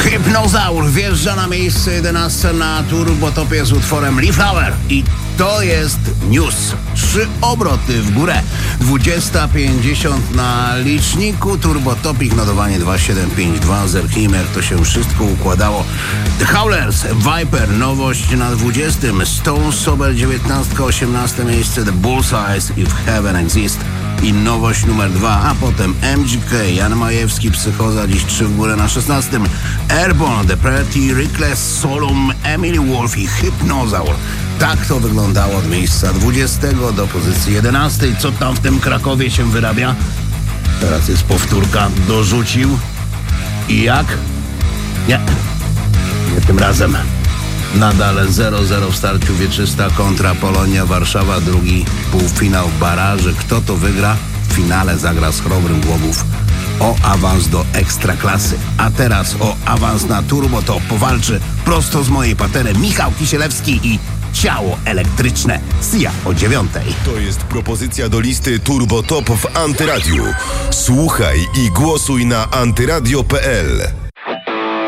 Hypnozaur wjeżdża na miejsce 11 na Turbotopie z utworem Reflower i to jest news. 3 obroty w górę. 20:50 na liczniku. Turbotopik, notowanie 2,752. Zerknijmy, jak to się wszystko układało. The Howlers, Viper, nowość na 20. Stone Sober 19, 18 miejsce. The Bullseyes, If Heaven Exists. I nowość numer 2, a potem MGK, Jan Majewski, Psychoza, dziś 3 w górę na 16. Airborne, The Pretty Reckless, Solum, Emily Wolf i Hypnozaur. Tak to wyglądało od miejsca 20 do pozycji 11. Co tam w tym Krakowie się wyrabia? Teraz jest powtórka. Dorzucił. I jak? Nie tym razem. Nadal 0-0 w starciu Wieczysta kontra Polonia Warszawa. Drugi półfinał baraży. Kto to wygra? W finale zagra z Chrobrym Głogów o awans do Ekstraklasy. A teraz o awans na Turbotop powalczy prosto z mojej patery Michał Kisielewski i Ciało Elektryczne Sia o 9:00. To jest propozycja do listy Turbotop w Antyradiu. Słuchaj i głosuj na antyradio.pl.